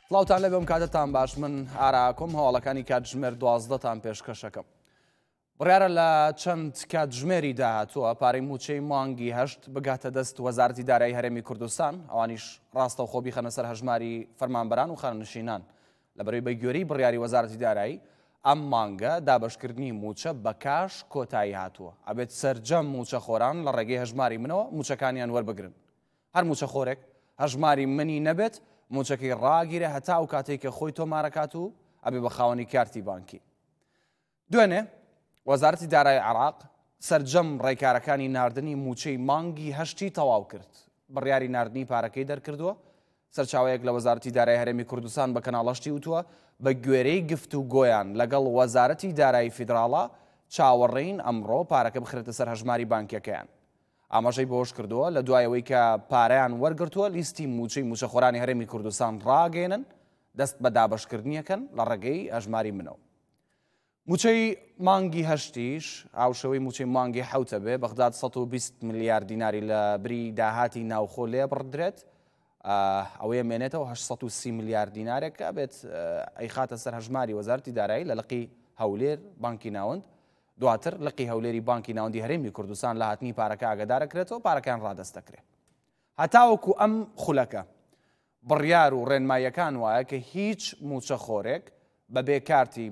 سڵاوتان لەبێ کاتتان باش من ئاراکۆم هەواڵەکانی کاتژمێر 12تان پێشکەشەکەم. بڕیارە لە چەند کاتژمێری داهاتووە پارەی موچەی مانگی هەشت بگاتە دەست وەزارەتی دارایی هەرێمی کوردستان، ئەوانیش ڕاستە و خۆ بیخەنە سەر هەژماری فەرمانبەران و خاننشینان لەبەرەوەی بەگوێرەی بڕیاری وەزارەتی دارایی ئەم مانگە دابەشکردنی موچە بە کاش کۆتایی هاتووە. ئەبێت سەرجەم موچەخۆران لە ڕێگەی هەژماری منەوە موچەکانیان وەربگرن. هەر موچەخۆرێک هەژماری منی نەبێت موچەکەی ڕاگیرە هەتا ئەو کاتێک کە خۆی تۆمارەکات و ئەبێ بە خاوەنی کارتی بانکی. دوێنێ وەزارەتی دارایی عێراق سەرجەم ڕێکارەکانی ناردنی موچەی مانگی هەشتی تەواو کرد. بڕیاری ناردنی پارەکەی دەرکردووە. سەرچاوەیەک لە وەزارەتی دارایی هەرێمی کوردستان بە کەناڵەشتی وتووە بە گوێرەی گفتوگۆیان لەگەڵ وەزارەتی دارایی فیدراڵە چاوەڕێین ئەمڕۆ پارەکە بخرێتە سەر هەژماری بانکیەکەیان. ئاماژەی بۆش کردووە لە دوایەوەی کە پارەیان وەرگرتووە لیستی موچەی موچەخۆرانی هەرێمی کوردستان ڕاگەێنن دەست بە دابەشکردنیەکەن لە ڕێگەی هەژماری منەوە. موچەی مانگی هەشتیش ئاوشەوەی موچەی مانگی حوتە بێ بەغداد 120 میلیارد دیناری لە بری داهاتی ناوخۆ لێ بڕدرێت، ئەوەیە مێنێتەوە 830 میلیارد دینارێک بێت ئەی خاتە سەر هەژماری وەزارەتی دارایی لە لقی هەولێر بانکی ناوەند. دواتر لقی هەولێری بانکی ناوەندی هەرێمی کوردستان لە هاتنی پارەکە ئاگادارەکرێتەوە پارەکان ڕادەستەکرێت. هەتاوەکو ئەم خولەکە بڕیار و ڕێنماییەکان وایە کە هیچ موچەخۆرێک بە بێکارتی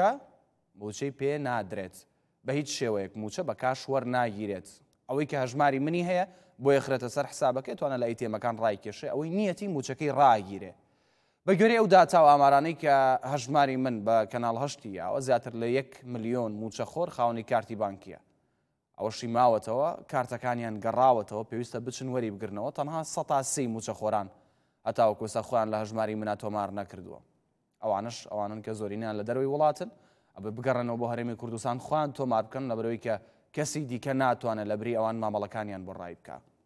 موچەی پێ نادرێت، بە هیچ شێوەیەک موچە بە کاش وەرناگیرێت. ئەوەی کە هەژماری منی هەیە بۆ یەخرێتە سەر حسابەکە توانە لە ئەیتێمەکان ڕایکێشێ، ئەوەی نیەتی موچەکەی ڕاگیرێ. بە گوێرەی ئەو داتا و ئامارانەی کە هەژماری من بە کەناڵ هەشتی ئەوە زیاتر لە 1 ملیۆن موچەخۆر خاوەنی کارتی بانکیە. ئەوەشی ماوەتەوە کارتەکانیان گەڕاوەتەوە پێویستە بچن وەری بگرنەوە. تەنها 130 موچەخۆران هەتاوەکو سەرخۆیان لە هەژماری منە تۆمار نەکردووە. ئەوانن کە زۆرینیان لە دەروی وڵاتن ئەبێ بگەڕێنەوە بۆ هەرێمی کوردستان خوان تۆمار بکەن لەبەرەوەی کە کەسی دیکە ناتوانێت لە بری ئەوان مامەڵەکانیان بۆ ڕای بکە.